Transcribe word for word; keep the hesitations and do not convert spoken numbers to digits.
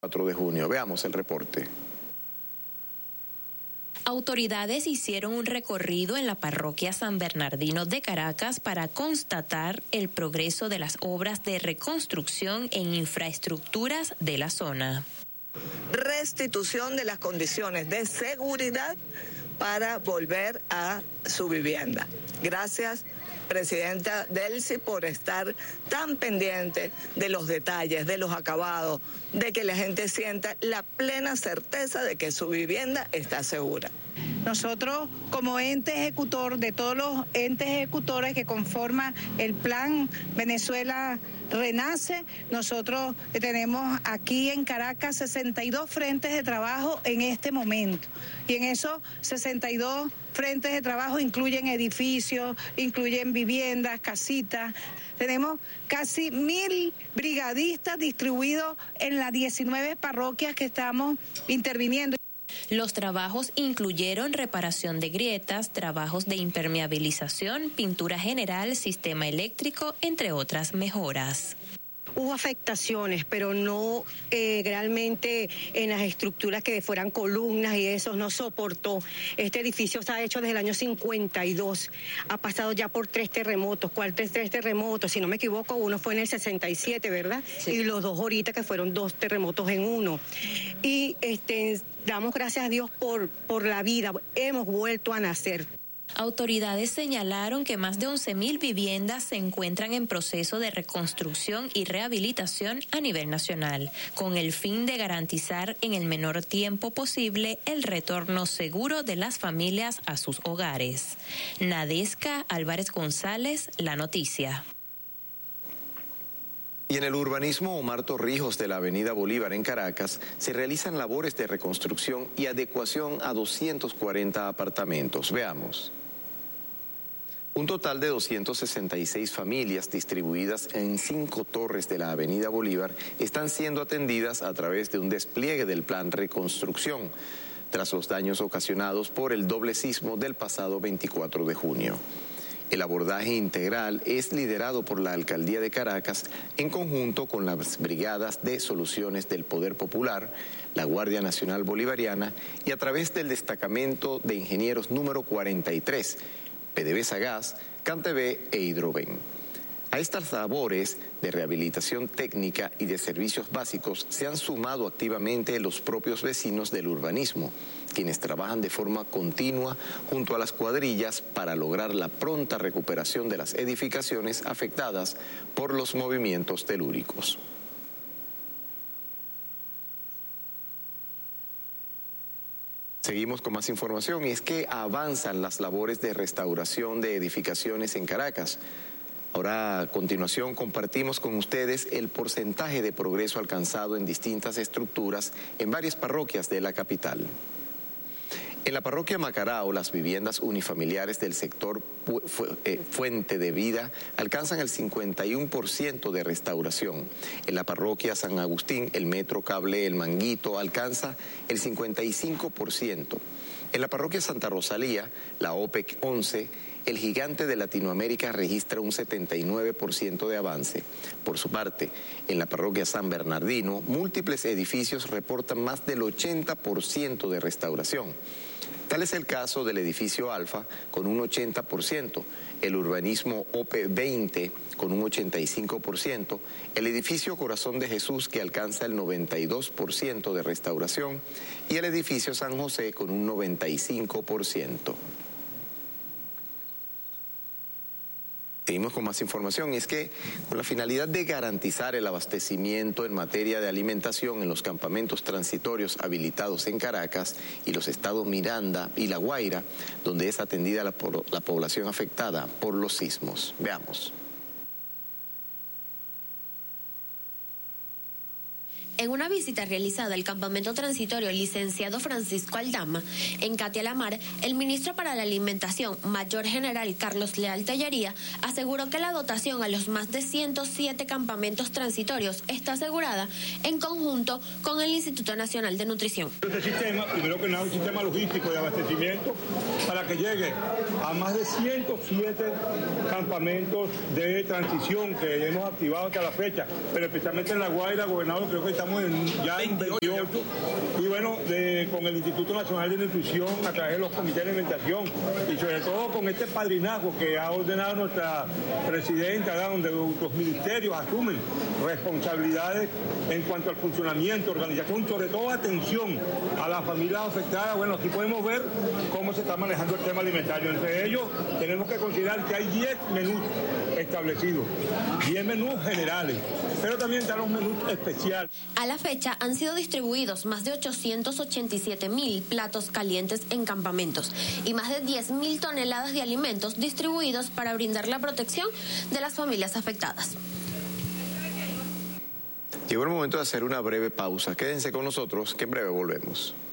cuatro de junio. Veamos el reporte. Autoridades hicieron un recorrido en la parroquia San Bernardino de Caracas para constatar el progreso de las obras de reconstrucción en infraestructuras de la zona. Restitución de las condiciones de seguridad para volver a su vivienda. Gracias, presidenta Delcy, por estar tan pendiente de los detalles, de los acabados, de que la gente sienta la plena certeza de que su vivienda está segura. Nosotros, como ente ejecutor de todos los entes ejecutores que conforman el plan Venezuela Renace, nosotros tenemos aquí en Caracas sesenta y dos frentes de trabajo en este momento. Y en esos sesenta y dos frentes de trabajo incluyen edificios, incluyen viviendas, casitas. Tenemos casi mil brigadistas distribuidos en las diecinueve parroquias que estamos interviniendo. Los trabajos incluyeron reparación de grietas, trabajos de impermeabilización, pintura general, sistema eléctrico, entre otras mejoras. Hubo afectaciones, pero no eh, realmente en las estructuras que fueran columnas y eso no soportó. Este edificio está hecho desde el año cincuenta y dos. Ha pasado ya por tres terremotos. ¿Cuál tres, tres terremotos? Si no me equivoco, uno fue en el sesenta y siete, ¿verdad? Sí. Y los dos ahorita que fueron dos terremotos en uno. Y este, damos gracias a Dios por, por la vida. Hemos vuelto a nacer. Autoridades señalaron que más de once mil viviendas se encuentran en proceso de reconstrucción y rehabilitación a nivel nacional, con el fin de garantizar en el menor tiempo posible el retorno seguro de las familias a sus hogares. Nadesca Álvarez González, La Noticia. Y en el urbanismo Omar Torrijos de la Avenida Bolívar en Caracas se realizan labores de reconstrucción y adecuación a doscientos cuarenta apartamentos. Veamos. Un total de doscientas sesenta y seis familias distribuidas en cinco torres de la Avenida Bolívar están siendo atendidas a través de un despliegue del plan Reconstrucción, tras los daños ocasionados por el doble sismo del pasado veinticuatro de junio. El abordaje integral es liderado por la Alcaldía de Caracas en conjunto con las brigadas de soluciones del Poder Popular, la Guardia Nacional Bolivariana y a través del destacamento de ingenieros número cuarenta y tres, P D V S A Gas, CanTV e Hidroven. A estas labores de rehabilitación técnica y de servicios básicos se han sumado activamente los propios vecinos del urbanismo, quienes trabajan de forma continua junto a las cuadrillas para lograr la pronta recuperación de las edificaciones afectadas por los movimientos telúricos. Seguimos con más información y es que avanzan las labores de restauración de edificaciones en Caracas. Ahora, a continuación, compartimos con ustedes el porcentaje de progreso alcanzado en distintas estructuras en varias parroquias de la capital. En la parroquia Macarao, las viviendas unifamiliares del sector Fuente de Vida alcanzan el cincuenta y uno por ciento de restauración. En la parroquia San Agustín, el metro cable El Manguito alcanza el cincuenta y cinco por ciento. En la parroquia Santa Rosalía, la O P E C once, el gigante de Latinoamérica registra un setenta y nueve por ciento de avance. Por su parte, en la parroquia San Bernardino, múltiples edificios reportan más del ochenta por ciento de restauración. Tal es el caso del edificio Alfa, con un ochenta por ciento, el urbanismo O P E veinte, con un ochenta y cinco por ciento, el edificio Corazón de Jesús, que alcanza el noventa y dos por ciento de restauración, y el edificio San José, con un noventa y cinco por ciento. Seguimos con más información y es que con la finalidad de garantizar el abastecimiento en materia de alimentación en los campamentos transitorios habilitados en Caracas y los estados Miranda y La Guaira, donde es atendida la, la población afectada por los sismos. Veamos. En una visita realizada al campamento transitorio licenciado Francisco Aldama, en Catialamar, el ministro para la Alimentación, Mayor General Carlos Leal Tellería, aseguró que la dotación a los más de ciento siete campamentos transitorios está asegurada en conjunto con el Instituto Nacional de Nutrición. Este sistema, primero que nada, un sistema logístico de abastecimiento para que llegue a más de ciento siete campamentos de transición que hemos activado hasta la fecha, pero especialmente en La Guaira, gobernador, creo que estamos estamos en, ya en veintiocho, y bueno, de, con el Instituto Nacional de Nutrición, a través de los comités de alimentación, y sobre todo con este padrinazgo que ha ordenado nuestra presidenta, ¿verdad? Donde los ministerios asumen responsabilidades en cuanto al funcionamiento, organización, sobre todo atención a las familias afectadas. Bueno, aquí podemos ver cómo se está manejando el tema alimentario. Entre ellos, tenemos que considerar que hay diez menús establecidos, diez menús generales, pero también están los menús especiales. A la fecha han sido distribuidos más de ochocientos ochenta y siete mil platos calientes en campamentos y más de diez mil toneladas de alimentos distribuidos para brindar la protección de las familias afectadas. Llegó el momento de hacer una breve pausa. Quédense con nosotros, que en breve volvemos.